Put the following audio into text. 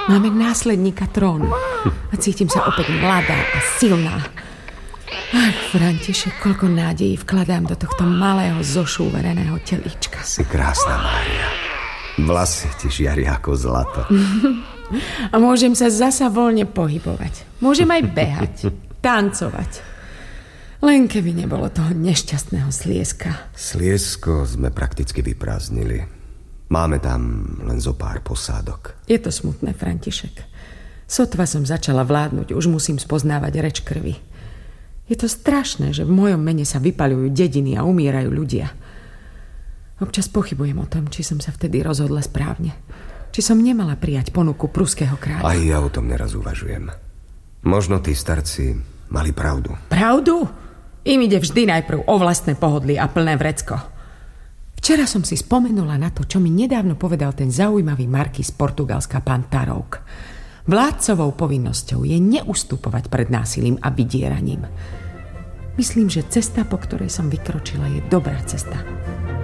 Máme následníka trónu. A cítim sa opäť mladá a silná. Ach, František, koľko nádejí vkladám do tohto malého zošúvereného telíčka. Si krásna, Mária. Vlasy ti žiaria ako zlato. A môžem sa zasa voľne pohybovať. Môžem aj behať, tancovať. Len keby nebolo toho nešťastného Slieska. Sliesko sme prakticky vyprázdnili. Máme tam len zo pár posádok. Je to smutné, František. Sotva som začala vládnuť, už musím spoznávať reč krvi. Je to strašné, že v mojom mene sa vypaľujú dediny a umierajú ľudia. Občas pochybujem o tom, či som sa vtedy rozhodla správne. Či som nemala prijať ponuku pruského kráľa. Aj ja o tom neraz uvažujem. Možno tí starci mali pravdu. Pravdu? Im ide vždy najprv o vlastné pohodlie a plné vrecko. Včera som si spomenula na to, čo mi nedávno povedal ten zaujímavý markíz z Portugalska, pán Tarouk. Vládcovou povinnosťou je neustupovať pred násilím a vydieraním. Myslím, že cesta, po ktorej som vykročila, je dobrá cesta.